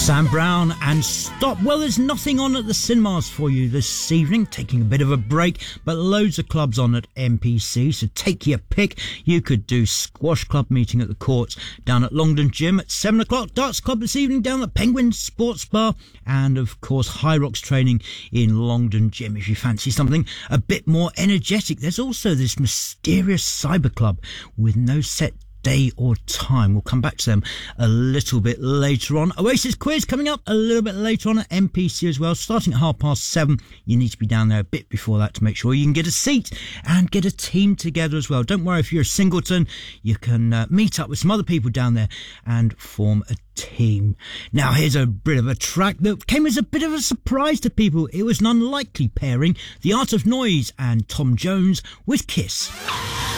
Sam Brown and Stop. Well, there's nothing on at the cinemas for you this evening, taking a bit of a break, but loads of clubs on at MPC, so take your pick. You could do Squash Club meeting at the courts down at Longdon Gym at 7 o'clock, Darts Club this evening down at Penguin Sports Bar, and of course High Rocks training in Longdon Gym if you fancy something a bit more energetic. There's also this mysterious cyber club with no set day or time. We'll come back to them a little bit later on. Oasis quiz coming up a little bit later on at MPC as well, starting at 7:30. You need to be down there a bit before that to make sure you can get a seat and get a team together as well. Don't worry if you're a singleton, you can meet up with some other people down there and form a team. Now here's a bit of a track that came as a bit of a surprise to people. It was an unlikely pairing, The Art of Noise and Tom Jones with Kiss.